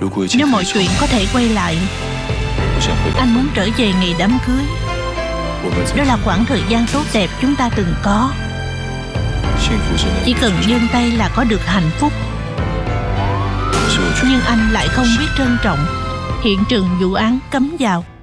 Nếu mọi chuyện có thể quay lại, anh muốn trở về ngày đám cưới. Đó là khoảng thời gian tốt đẹp chúng ta từng có. Chỉ cần giương tay là có được hạnh phúc. Nhưng anh lại không biết trân trọng hiện trường vụ án cấm vào.